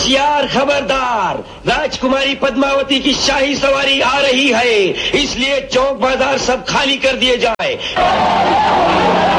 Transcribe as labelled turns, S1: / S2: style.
S1: होशियार, खबरदार, राजकुमारी पद्मावती की शाही सवारी आ रही है, इसलिए चौक बाजार सब खाली कर दिए जाए।